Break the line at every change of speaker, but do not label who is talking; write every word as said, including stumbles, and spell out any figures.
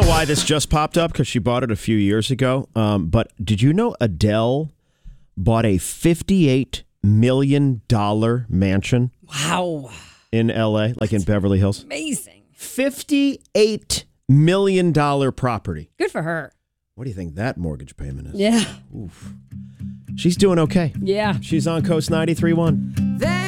why this just popped up, because she bought it a few years ago. Um, but did you know Adele bought a fifty-eight million dollars mansion?
Wow.
In L A, like in Beverly Hills?
Amazing.
fifty-eight million dollars property.
Good for her.
What do you think that mortgage payment is?
Yeah.
Oof. She's doing okay.
Yeah.
She's on Coast ninety-three point one.